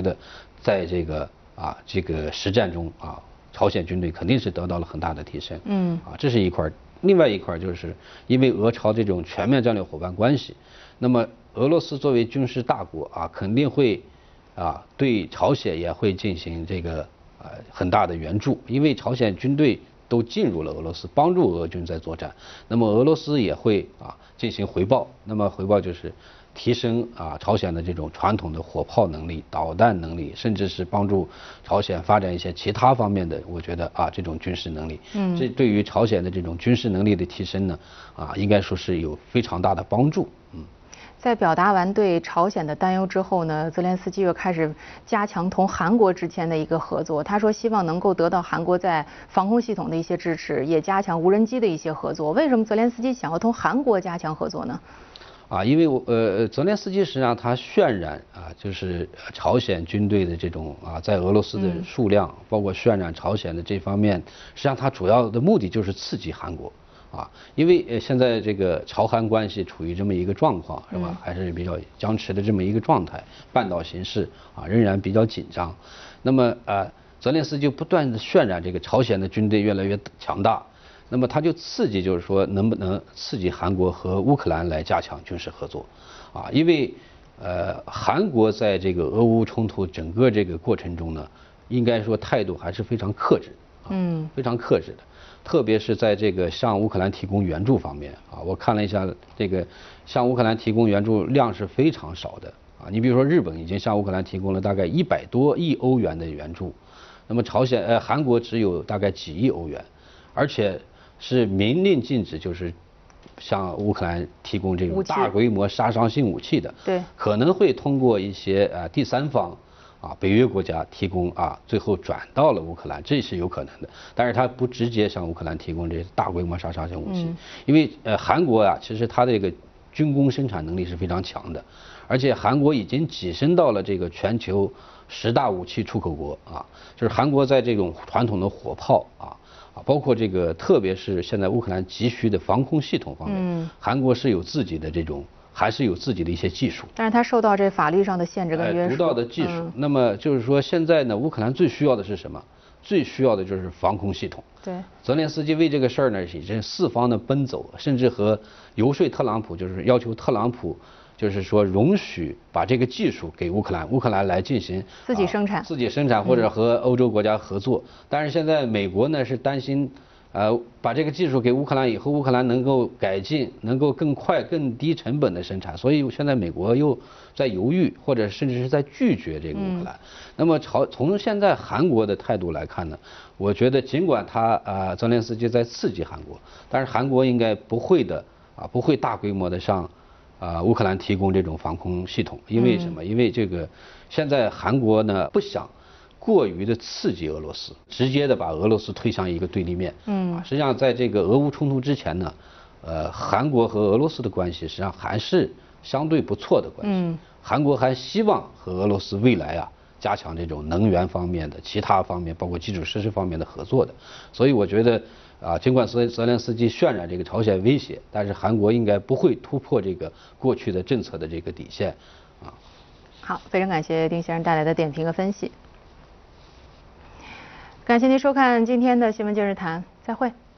觉得在这个实战中朝鲜军队肯定是得到了很大的提升。这是一块。另外一块就是因为俄朝这种全面战略伙伴关系，那么俄罗斯作为军事大国肯定会对朝鲜也会进行这个很大的援助，因为朝鲜军队都进入了俄罗斯，帮助俄军在作战，那么俄罗斯也会进行回报，那么回报就是提升朝鲜的这种传统的火炮能力、导弹能力，甚至是帮助朝鲜发展一些其他方面的，我觉得这种军事能力，这对于朝鲜的这种军事能力的提升呢，应该说是有非常大的帮助。 在表达完对朝鲜的担忧之后呢，泽连斯基又开始加强同韩国之间的一个合作。他说希望能够得到韩国在防空系统的一些支持，也加强无人机的一些合作。为什么泽连斯基想要同韩国加强合作呢？ 因为泽连斯基实际上他渲染就是朝鲜军队的这种在俄罗斯的数量，包括渲染朝鲜的这方面，实际上他主要的目的就是刺激韩国。因为现在这个朝韩关系处于这么一个状况，是吧？还是比较僵持的这么一个状态，半岛形势仍然比较紧张。那么泽连斯基就不断的渲染这个朝鲜的军队越来越强大，那么他就刺激，就是说能不能刺激韩国和乌克兰来加强军事合作，因为韩国在这个俄乌冲突整个这个过程中呢，应该说态度还是非常克制，非常克制的。特别是在这个向乌克兰提供援助方面我看了一下，这个向乌克兰提供援助量是非常少的你比如说日本已经向乌克兰提供了大概100多亿欧元的援助，那么韩国只有大概几亿欧元，而且是明令禁止就是向乌克兰提供这种大规模杀伤性武器的， 对， 可能会通过一些第三方。北约国家提供最后转到了乌克兰，这是有可能的。但是它不直接向乌克兰提供这大规模杀伤性武器，因为韩国其实它这个军工生产能力是非常强的，而且韩国已经跻身到了这个全球10大武器出口国就是韩国在这种传统的火炮包括这个特别是现在乌克兰急需的防空系统方面，韩国是有自己的这种。还是有自己的一些技术， 但是它受到这法律上的限制跟约束。 独到的技术。那么就是说，现在呢，乌克兰最需要的是什么？最需要的就是防空系统。 对。 泽连斯基为这个事儿呢，已经四方的奔走，甚至和游说特朗普，就是要求特朗普，就是说容许把这个技术给乌克兰，乌克兰来进行自己生产， 自己生产或者和欧洲国家合作。但是现在美国呢是担心。把这个技术给乌克兰以后，乌克兰能够改进，能够更快、更低成本的生产，所以现在美国又在犹豫，或者甚至是在拒绝这个乌克兰。那么从现在韩国的态度来看呢，我觉得尽管泽连斯基在刺激韩国，但是韩国应该不会大规模的向乌克兰提供这种防空系统，因为什么？因为这个现在韩国呢不想。过于的刺激俄罗斯，直接的把俄罗斯推向一个对立面。实际上在这个俄乌冲突之前呢，韩国和俄罗斯的关系实际上还是相对不错的关系。韩国还希望和俄罗斯未来加强这种能源方面的、其他方面，包括基础设施方面的合作的。所以我觉得尽管泽连斯基渲染这个朝鲜威胁，但是韩国应该不会突破这个过去的政策的这个底线。 好，非常感谢丁先生带来的点评和分析。感谢您收看今天的新闻今日谈，再会。